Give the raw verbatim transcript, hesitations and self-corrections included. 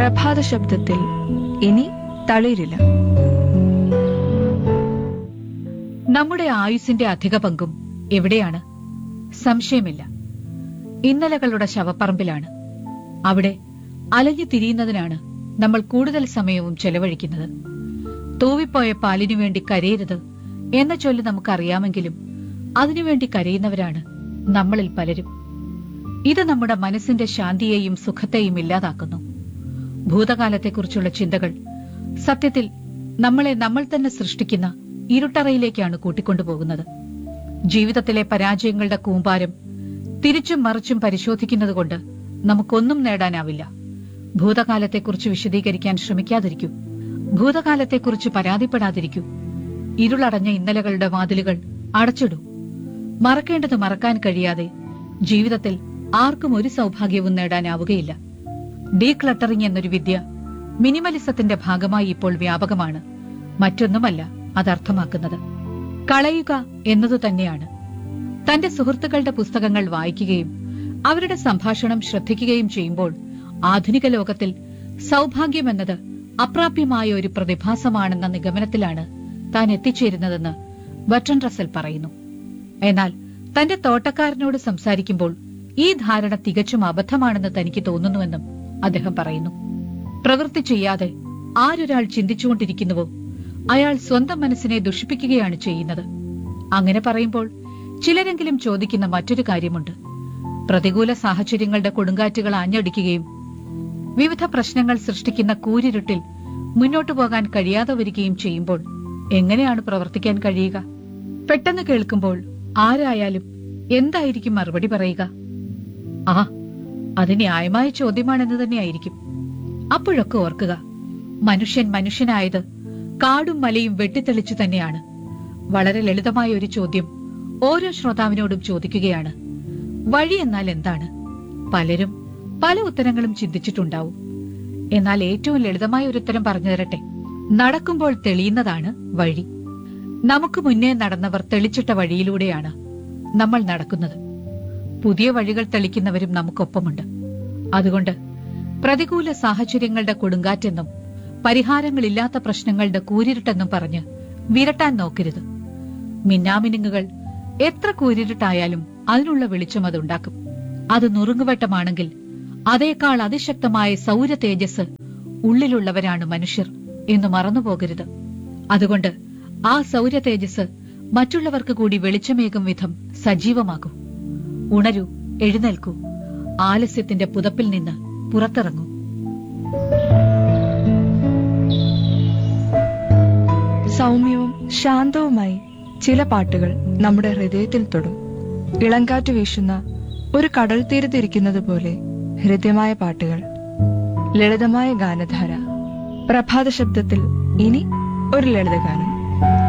പ്രഭാത ശബ്ദത്തിൽ ഇനി തളിരില്ല. നമ്മുടെ ആയുസിന്റെ അധിക പങ്കും എവിടെയാണ്? സംശയമില്ല, ഇന്നലകളുടെ ശവപ്പറമ്പിലാണ്. അവിടെ അലഞ്ഞു തിരിയുന്നതിനാണ് നമ്മൾ കൂടുതൽ സമയവും ചെലവഴിക്കുന്നത്. തൂവിപ്പോയ പാലിനു വേണ്ടി കരയരുത് എന്ന ചൊല്ല് നമുക്കറിയാമെങ്കിലും അതിനുവേണ്ടി കരയുന്നവരാണ് നമ്മളിൽ പലരും. ഇത് നമ്മുടെ മനസ്സിന്റെ ശാന്തിയെയും സുഖത്തെയും ഇല്ലാതാക്കുന്നു. ഭൂതകാലത്തെക്കുറിച്ചുള്ള ചിന്തകൾ സത്യത്തിൽ നമ്മളെ നമ്മൾ തന്നെ സൃഷ്ടിക്കുന്ന ഇരുട്ടറയിലേക്കാണ് കൂട്ടിക്കൊണ്ടുപോകുന്നത്. ജീവിതത്തിലെ പരാജയങ്ങളുടെ കൂമ്പാരം തിരിച്ചും മറിച്ചും പരിശോധിക്കുന്നതുകൊണ്ട് നമുക്കൊന്നും നേടാനാവില്ല. ഭൂതകാലത്തെക്കുറിച്ച് വിശദീകരിക്കാൻ ശ്രമിക്കാതിരിക്കൂ. ഭൂതകാലത്തെക്കുറിച്ച് പരാതിപ്പെടാതിരിക്കൂ. ഇരുളടഞ്ഞ ഇന്നലകളുടെ വാതിലുകൾ അടച്ചിടൂ. മറക്കേണ്ടത് മറക്കാൻ കഴിയാതെ ജീവിതത്തിൽ ആർക്കും ഒരു സൗഭാഗ്യവും നേടാനാവുകയില്ല. ഡീക്ലട്ടറിംഗ് എന്നൊരു വിദ്യ മിനിമലിസത്തിന്റെ ഭാഗമായി ഇപ്പോൾ വ്യാപകമാണ്. മറ്റൊന്നുമല്ല അതർത്ഥമാക്കുന്നത്. കളയുക എന്നതു തന്നെയാണ്. തന്റെ സുഹൃത്തുക്കളുടെ പുസ്തകങ്ങൾ വായിക്കുകയും അവരുടെ സംഭാഷണം ശ്രദ്ധിക്കുകയും ചെയ്യുമ്പോൾ ആധുനിക ലോകത്തിൽ സൗഭാഗ്യമെന്നത് അപ്രാപ്യമായ ഒരു പ്രതിഭാസമാണെന്ന നിഗമനത്തിലാണ് താൻ എത്തിച്ചേരുന്നതെന്ന് ബർട്രൻഡ് റസൽ പറയുന്നു. എന്നാൽ തന്റെ തോട്ടക്കാരനോട് സംസാരിക്കുമ്പോൾ ഈ ധാരണ തികച്ചും അബദ്ധമാണെന്ന് തനിക്ക് തോന്നുന്നുവെന്നും അദ്ദേഹം പറയുന്നു. പ്രവൃത്തി ചെയ്യാതെ ആരൊരാൾ ചിന്തിച്ചുകൊണ്ടിരിക്കുന്നുവോ അയാൾ സ്വന്തം മനസ്സിനെ ദുഷിപ്പിക്കുകയാണ് ചെയ്യുന്നത്. അങ്ങനെ പറയുമ്പോൾ ചിലരെങ്കിലും ചോദിക്കുന്ന മറ്റൊരു കാര്യമുണ്ട്. പ്രതികൂല സാഹചര്യങ്ങളുടെ കൊടുങ്കാറ്റുകൾ ആഞ്ഞടിക്കുകയും വിവിധ പ്രശ്നങ്ങൾ സൃഷ്ടിക്കുന്ന കൂരിരുട്ടിൽ മുന്നോട്ടു പോകാൻ കഴിയാതെ വരികയും ചെയ്യുമ്പോൾ എങ്ങനെയാണ് പ്രവർത്തിക്കാൻ കഴിയുക? പെട്ടെന്ന് കേൾക്കുമ്പോൾ ആരായാലും എന്തായിരിക്കും മറുപടി പറയുക? ആ, അത് ന്യായമായ ചോദ്യമാണെന്ന് തന്നെയായിരിക്കും. അപ്പോഴൊക്കെ ഓർക്കുക, മനുഷ്യൻ മനുഷ്യനായത് കാടും മലയും വെട്ടിത്തെളിച്ചു തന്നെയാണ്. വളരെ ലളിതമായ ഒരു ചോദ്യം ഓരോ ശ്രോതാവിനോടും ചോദിക്കുകയാണ്. വഴി എന്നാൽ എന്താണ്? പലരും പല ഉത്തരങ്ങളും ചിന്തിച്ചിട്ടുണ്ടാവും. എന്നാൽ ഏറ്റവും ലളിതമായ ഒരു ഉത്തരം പറഞ്ഞു തരട്ടെ. നടക്കുമ്പോൾ തെളിയുന്നതാണ് വഴി. നമുക്ക് മുന്നേ നടന്നവർ തെളിച്ചിട്ട വഴിയിലൂടെയാണ് നമ്മൾ നടക്കുന്നത്. പുതിയ വഴികൾ തെളിക്കുന്നവരും നമുക്കൊപ്പമുണ്ട്. അതുകൊണ്ട് പ്രതികൂല സാഹചര്യങ്ങളുടെ കൊടുങ്കാറ്റെന്നും പരിഹാരങ്ങളില്ലാത്ത പ്രശ്നങ്ങളുടെ കൂരിരുട്ടെന്നും പറഞ്ഞ് വിരട്ടാൻ നോക്കരുത്. മിന്നാമിനുങ്ങുകൾ എത്ര കൂരിരുട്ടായാലും അതിനുള്ള വെളിച്ചം അതുണ്ടാക്കും. അത് നുറുങ്ങുവട്ടമാണെങ്കിൽ അതേക്കാൾ അതിശക്തമായ സൗര തേജസ് ഉള്ളിലുള്ളവരാണ് മനുഷ്യർ എന്ന് മറന്നുപോകരുത്. അതുകൊണ്ട് ആ സൗര തേജസ് മറ്റുള്ളവർക്ക് കൂടി വെളിച്ചമേകും വിധം സജീവമാകൂ. ഉണരൂ, എഴുന്നേൽക്കൂ, ആലസ്യത്തിന്റെ പുതപ്പിൽ നിന്ന് പുറത്തിറങ്ങൂ. സൗമ്യവും ശാന്തവുമായി ചില പാട്ടുകൾ നമ്മുടെ ഹൃദയത്തിൽ തൊടും. ഇളങ്കാറ്റ് വീശുന്ന ഒരു കടൽ തീരത്തിരിക്കുന്നത് പോലെ ഹൃദ്യമായ പാട്ടുകൾ, ലളിതമായ ഗാനധാര. പ്രഭാത ശബ്ദത്തിൽ ഇനി ഒരു ലളിതഗാനം.